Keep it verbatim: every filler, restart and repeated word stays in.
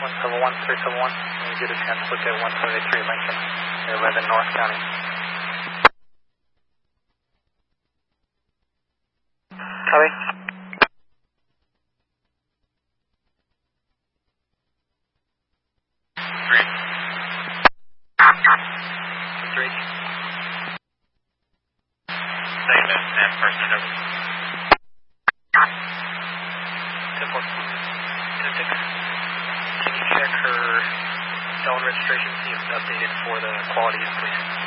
one seven one, three seven one. When you get a chance, look at one seven eight three Lincoln, eleven North County. Copy. Three. Three. Same as Sam person over. ten four. ten six. Can you check her phone registration, see if it's updated for the qualities, please?